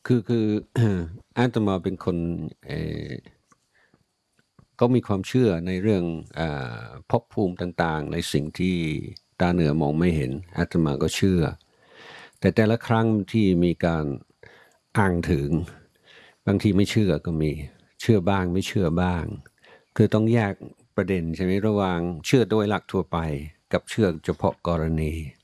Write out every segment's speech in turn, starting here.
คือ อาตมาเป็นคนเอ่อก็มีความเชื่อในเรื่องภพภูมิต่างๆในสิ่งที่ตาเหนือมองไม่เห็นอาตมาก็เชื่อแต่แต่ละครั้งที่มีการอ้างถึงบางทีไม่เชื่อก็มีเชื่อบ้างไม่เชื่อบ้างคือต้องแยกประเด็นใช่ไหมระหว่างเชื่อโดยหลักทั่วไปกับเชื่อเฉพาะกรณี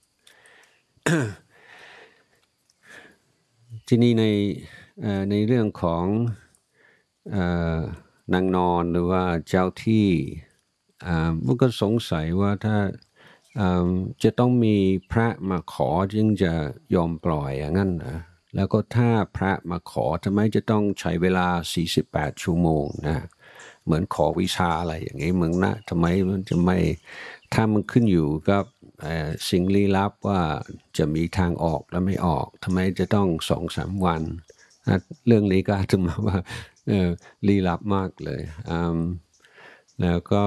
ที่นี่ในเรื่องของนางนอนหรือว่าเจ้าที่มันก็สงสัยว่าถ้าจะต้องมีพระมาขอจึงจะยอมปล่อยอย่างนั้นนะแล้วก็ถ้าพระมาขอทำไมจะต้องใช้เวลา48ชั่วโมงนะเหมือนขอวิชาอะไรอย่างนี้มึงนะทำไมมันจะไม่ถ้ามันขึ้นอยู่กับสิ่งลี้ลับว่าจะมีทางออกและไม่ออกทำไมจะต้อง2-3 วันเรื่องนี้ก็อาจจะมาว่าลี้ลับมากเลยแล้วก็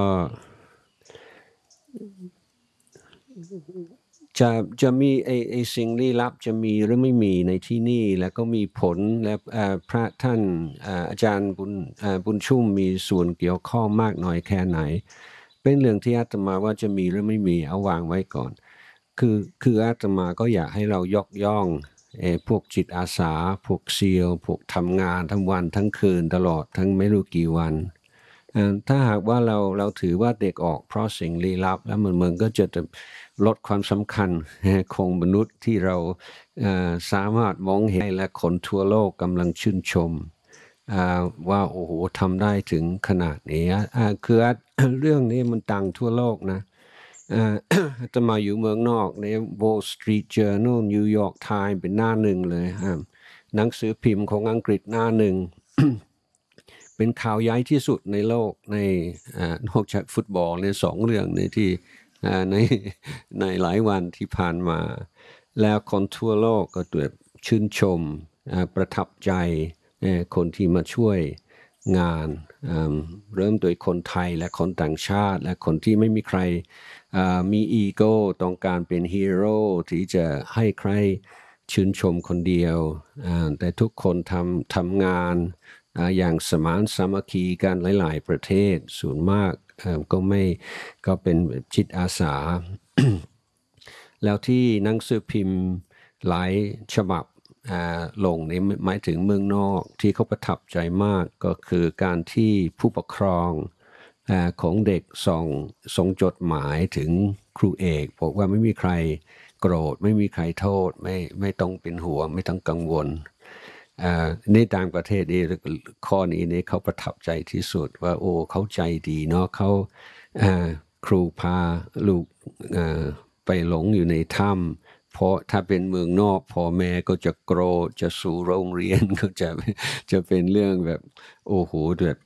จะมีไอ้สิ่งลี้ลับจะมีหรือไม่มีในที่นี่แล้วก็มีผลและพระท่านอาจารย์บุญชุ่มมีส่วนเกี่ยวข้องมากน้อยแค่ไหนเป็นเรื่องที่อาตมาว่าจะมีหรือไม่มีเอาวางไว้ก่อนคืออาตมาก็อยากให้เรายกย่องพวกจิตอาสาพวกซีลพวกทำงานทั้งวันทั้งคืนตลอดทั้งไม่รู้กี่วันถ้าหากว่าเราถือว่าเด็กออกเพราะสิ่งลี้ลับแล้วมันก็จะลดความสำคัญของมนุษย์ที่เราสามารถมองเห็นและคนทั่วโลกกำลังชื่นชมว่าโอ้โหทำได้ถึงขนาดนี้คือเรื่องนี้มันดังทั่วโลกนะจะมาอยู่เมืองนอกใน Wall Street Journal New York Times เป็นหน้าหนึ่งเลยหนังสือพิมพ์ของอังกฤษหน้าหนึ่ง เป็นข่าวใหญ่ที่สุดในโลกในนอกจากฟุตบอลใน2เรื่องในที่ในหลายวันที่ผ่านมาแล้วคนทั่วโลกก็ตัวชื่นชมประทับใจคนที่มาช่วยงานเริ่มโดยคนไทยและคนต่างชาติและคนที่ไม่มีใครมีอีโก้ต้องการเป็นฮีโร่ที่จะให้ใครชื่นชมคนเดียวแต่ทุกคนทำงานอย่างสมานสามัคคีกันหลายๆประเทศส่วนมากก็เป็นจิตอาสา แล้วที่หนังสือพิมพ์หลายฉบับลงนี่หมายถึงเมืองนอกที่เขาประทับใจมากก็คือการที่ผู้ปกครองของเด็กส่งจดหมายถึงครูเอกบอกว่าไม่มีใครโกรธไม่มีใครโทษไม่ต้องเป็นห่วงไม่ต้องกังวลในต่างประเทศนี่ข้อนี้นี่เขาประทับใจที่สุดว่าโอ้เขาใจดีเนาะเขาครูพาลูกไปหลงอยู่ในถ้ำเพราะถ้าเป็นเมืองนอกพ่อแม่ก็จะโกรธจะสู่โรงเรียนก็จะเป็นเรื่องแบบโอ้โหแบบ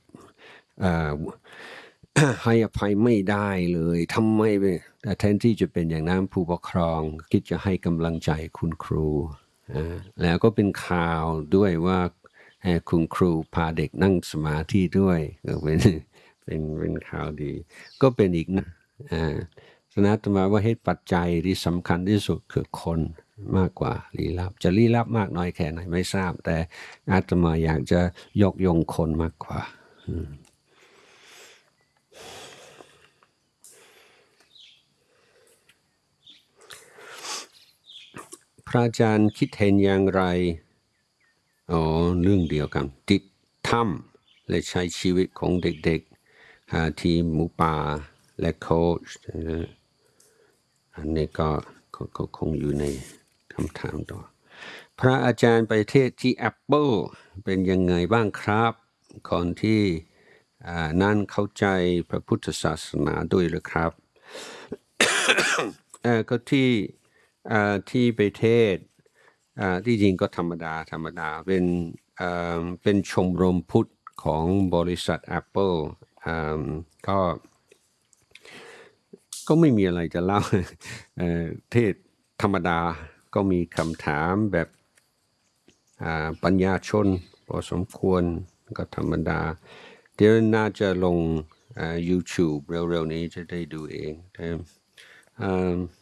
ให้อภัยไม่ได้เลยทำไมแต่แทนที่จะเป็นอย่างนั้นผู้ปกครองคิดจะให้กำลังใจคุณครูแล้วก็เป็นข่าวด้วยว่าคุณครูพาเด็กนั่งสมาธิด้วยก็เป็นข่าวดีก็เป็นอีกนะสนาตมาว่าเหตุปัจจัยที่สำคัญที่สุดคือคนมากกว่าลี้ลับจะลี้ลับมากน้อยแค่ไหนไม่ทราบแต่อาตมาอยากจะยกย่องคนมากกว่าพระอาจารย์คิดเห็นอย่างไรเรื่องเดียวกันติดถ้ำและใช้ชีวิตของเด็กๆทีมหมูป่าและโค้ชอันนี้ก็คงอยู่ในคำถามต่อพระอาจารย์ไปเทศที่ Apple เป็นยังไงบ้างครับก่อนที่นั่นเข้าใจพระพุทธศาสนาด้วยหรือครับ ก็ที่ไปเทศที่จริงก็ธรรมดาเป็นชมรมพุทธของบริษัท Apple ก็ไม่มีอะไรจะเล่า เทศธรรมดาก็มีคำถามแบบปัญญาชนพอสมควรก็ธรรมดาเดี๋ยวน่าจะลงYouTube เร็วๆนี้จะได้ดูเอง